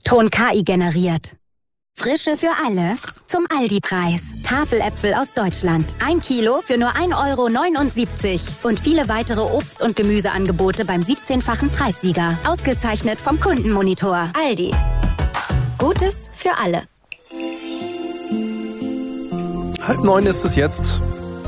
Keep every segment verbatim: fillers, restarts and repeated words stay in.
Ton K I generiert. Frische für alle zum Aldi-Preis. Tafeläpfel aus Deutschland. Ein Kilo für nur ein Euro neunundsiebzig. Und viele weitere Obst- und Gemüseangebote beim siebzehnfachen Preissieger. Ausgezeichnet vom Kundenmonitor. Aldi. Gutes für alle. Halb neun ist es jetzt.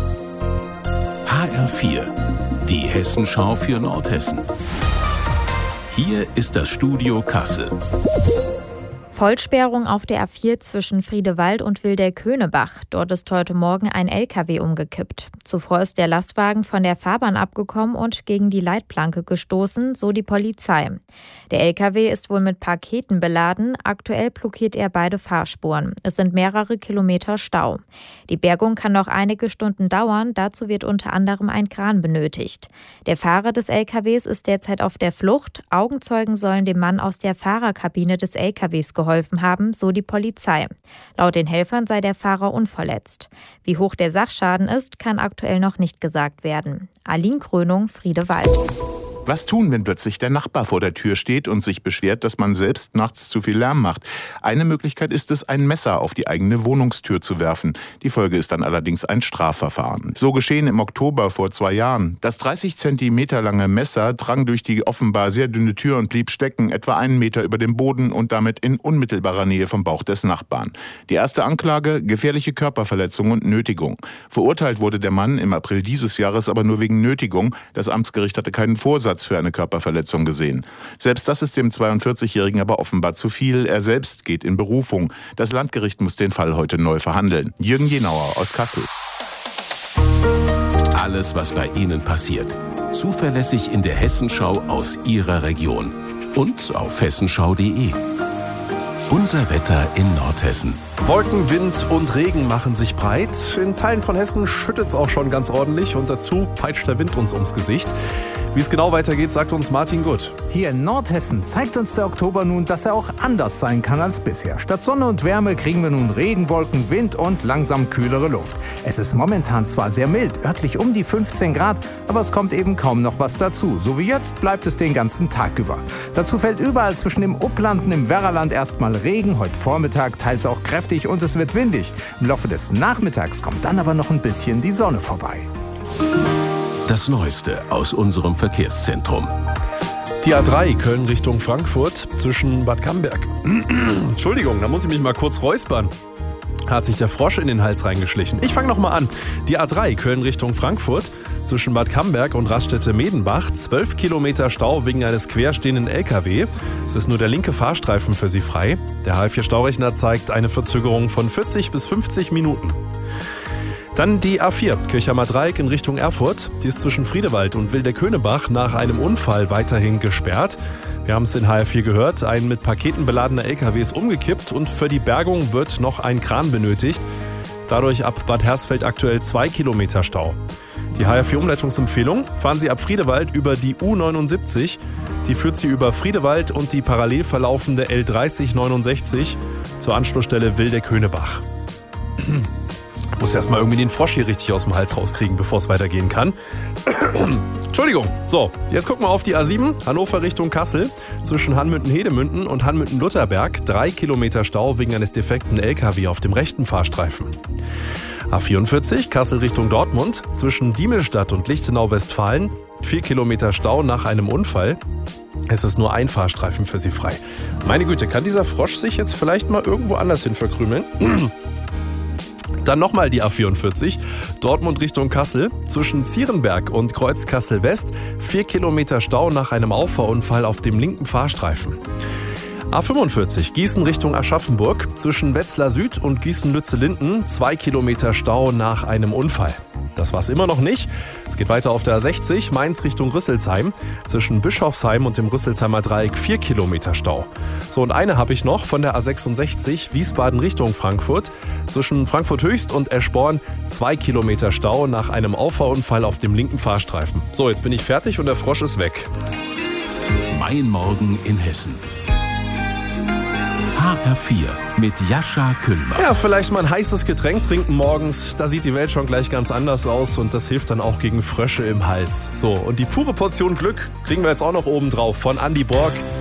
H R vier. Die Hessenschau für Nordhessen. Hier ist das Studio Kassel. Vollsperrung auf der A vier zwischen Friedewald und Wildeck-Höhnebach. Dort ist heute Morgen ein L K W umgekippt. Zuvor ist der Lastwagen von der Fahrbahn abgekommen und gegen die Leitplanke gestoßen, so die Polizei. Der L K W ist wohl mit Paketen beladen. Aktuell blockiert er beide Fahrspuren. Es sind mehrere Kilometer Stau. Die Bergung kann noch einige Stunden dauern. Dazu wird unter anderem ein Kran benötigt. Der Fahrer des L K Ws ist derzeit auf der Flucht. Augenzeugen sollen dem Mann aus der Fahrerkabine des L K Ws geholfen haben, so die Polizei. Laut den Helfern sei der Fahrer unverletzt. Wie hoch der Sachschaden ist, kann aktuell noch nicht gesagt werden. Aline Krönung, Friedewald. Was tun, wenn plötzlich der Nachbar vor der Tür steht und sich beschwert, dass man selbst nachts zu viel Lärm macht? Eine Möglichkeit ist es, ein Messer auf die eigene Wohnungstür zu werfen. Die Folge ist dann allerdings ein Strafverfahren. So geschehen im Oktober vor zwei Jahren. Das dreißig Zentimeter lange Messer drang durch die offenbar sehr dünne Tür und blieb stecken, etwa einen Meter über dem Boden und damit in unmittelbarer Nähe vom Bauch des Nachbarn. Die erste Anklage: gefährliche Körperverletzung und Nötigung. Verurteilt wurde der Mann im April dieses Jahres aber nur wegen Nötigung. Das Amtsgericht hatte keinen Vorsatz für eine Körperverletzung gesehen. Selbst das ist dem zweiundvierzigjährigen aber offenbar zu viel. Er selbst geht in Berufung. Das Landgericht muss den Fall heute neu verhandeln. Jürgen Jenauer aus Kassel. Alles, was bei Ihnen passiert. Zuverlässig in der Hessenschau aus Ihrer Region. Und auf hessenschau punkt de. Unser Wetter in Nordhessen. Wolken, Wind und Regen machen sich breit. In Teilen von Hessen schüttet es auch schon ganz ordentlich und dazu peitscht der Wind uns ums Gesicht. Wie es genau weitergeht, sagt uns Martin Gutt. Hier in Nordhessen zeigt uns der Oktober nun, dass er auch anders sein kann als bisher. Statt Sonne und Wärme kriegen wir nun Regenwolken, Wind und langsam kühlere Luft. Es ist momentan zwar sehr mild, örtlich um die fünfzehn Grad, aber es kommt eben kaum noch was dazu. So wie jetzt bleibt es den ganzen Tag über. Dazu fällt überall zwischen dem Upland und dem Werraland erstmal Regen, heute Vormittag teils auch kräftig und es wird windig. Im Laufe des Nachmittags kommt dann aber noch ein bisschen die Sonne vorbei. Das Neueste aus unserem Verkehrszentrum. Die A drei Köln Richtung Frankfurt zwischen Bad Camberg. Entschuldigung, da muss ich mich mal kurz räuspern. Hat sich der Frosch in den Hals reingeschlichen. Ich fange nochmal an. Die A drei Köln Richtung Frankfurt zwischen Bad Camberg und Raststätte-Medenbach. zwölf Kilometer Stau wegen eines querstehenden L K W. Es ist nur der linke Fahrstreifen für Sie frei. Der H L vier Staurechner zeigt eine Verzögerung von vierzig bis fünfzig Minuten. Dann die A vier, Kirchheimer Dreieck in Richtung Erfurt. Die ist zwischen Friedewald und Wildeck-Höhnebach nach einem Unfall weiterhin gesperrt. Wir haben es in H R vier gehört, ein mit Paketen beladener L K W ist umgekippt und für die Bergung wird noch ein Kran benötigt. Dadurch ab Bad Hersfeld aktuell zwei Kilometer Stau. Die H R vier Umleitungsempfehlung: fahren Sie ab Friedewald über die U neunundsiebzig. Die führt Sie über Friedewald und die parallel verlaufende L dreißig neunundsechzig zur Anschlussstelle Wildeck-Höhnebach. Ich muss erst mal irgendwie den Frosch hier richtig aus dem Hals rauskriegen, bevor es weitergehen kann. Entschuldigung. So, jetzt gucken wir auf die A sieben, Hannover Richtung Kassel. Zwischen Hanmünden-Hedemünden und Hanmünden-Lutherberg. Drei Kilometer Stau wegen eines defekten L K W auf dem rechten Fahrstreifen. A vierundvierzig, Kassel Richtung Dortmund. Zwischen Diemelstadt und Lichtenau-Westfalen. Vier Kilometer Stau nach einem Unfall. Es ist nur ein Fahrstreifen für Sie frei. Meine Güte, kann dieser Frosch sich jetzt vielleicht mal irgendwo anders hin verkrümeln? Dann nochmal die A vierundvierzig, Dortmund Richtung Kassel, zwischen Zierenberg und Kreuz Kassel West, vier Kilometer Stau nach einem Auffahrunfall auf dem linken Fahrstreifen. A fünfundvierzig, Gießen Richtung Aschaffenburg, zwischen Wetzlar Süd und Gießen-Lütze-Linden, zwei Kilometer Stau nach einem Unfall. Das war's immer noch nicht. Es geht weiter auf der A sechzig, Mainz Richtung Rüsselsheim. Zwischen Bischofsheim und dem Rüsselsheimer Dreieck vier Kilometer Stau. So, und eine habe ich noch von der A sechsundsechzig, Wiesbaden Richtung Frankfurt. Zwischen Frankfurt Höchst und Eschborn zwei Kilometer Stau nach einem Auffahrunfall auf dem linken Fahrstreifen. So, jetzt bin ich fertig und der Frosch ist weg. Mein Morgen in Hessen. H R vier mit Jascha Küllmann. Ja, vielleicht mal ein heißes Getränk trinken morgens. Da sieht die Welt schon gleich ganz anders aus und das hilft dann auch gegen Frösche im Hals. So, und die pure Portion Glück kriegen wir jetzt auch noch oben drauf von Andy Borg.